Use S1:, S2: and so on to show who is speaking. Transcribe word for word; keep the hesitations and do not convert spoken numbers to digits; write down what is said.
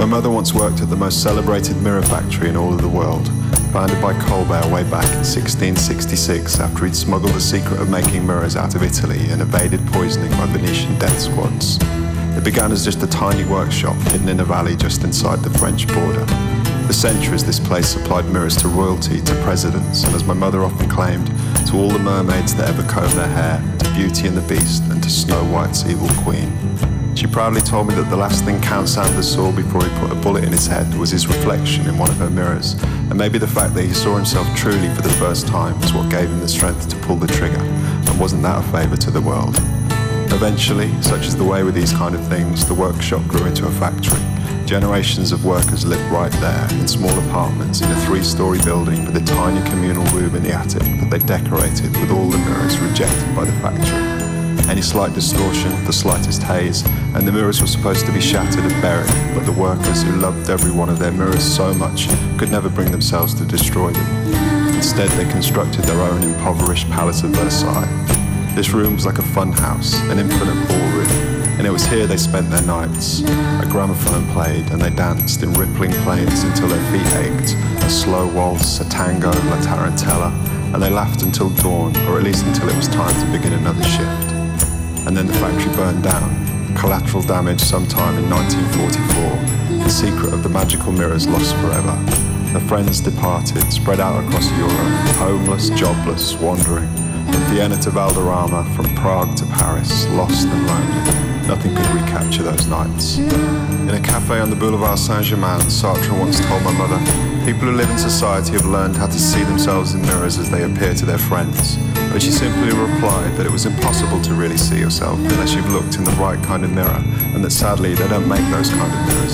S1: My mother once worked at the most celebrated mirror factory in all of the world, founded by Colbert way back in sixteen sixty-six after he'd smuggled the secret of making mirrors out of Italy and evaded poisoning by Venetian death squads. It began as just a tiny workshop hidden in a valley just inside the French border. For centuries this place supplied mirrors to royalty, to presidents, and as my mother often claimed, to all the mermaids that ever combed their hair, to Beauty and the Beast, and to Snow White's evil queen. She proudly told me that the last thing Count Sanders saw before he put a bullet in his head was his reflection in one of her mirrors, and maybe the fact that he saw himself truly for the first time was what gave him the strength to pull the trigger, and wasn't that a favour to the world? Eventually, such is the way with these kind of things, the workshop grew into a factory. Generations of workers lived right there, in small apartments in a three-storey building with a tiny communal room in the attic that they decorated with all the mirrors rejected by the factory. Any slight distortion, the slightest haze, and the mirrors were supposed to be shattered and buried, but the workers who loved every one of their mirrors so much could never bring themselves to destroy them. Instead, they constructed their own impoverished palace of Versailles. This room was like a fun house, an infinite ballroom, and it was here they spent their nights. A gramophone played, and they danced in rippling plains until their feet ached, a slow waltz, a tango, la tarantella, and they laughed until dawn, or at least until it was time to begin another shift. And then the factory burned down, collateral damage sometime in nineteen forty-four, the secret of the magical mirrors lost forever. Their friends departed, spread out across Europe, homeless, jobless, wandering, from Vienna to Valderrama, from Prague to Paris, lost and lonely. Nothing could recapture those nights. In a cafe on the Boulevard Saint-Germain, Sartre once told my mother, people who live in society have learned how to see themselves in mirrors as they appear to their friends. But she simply replied that it was impossible to really see yourself unless you've looked in the right kind of mirror, and that sadly they don't make those kind of mirrors.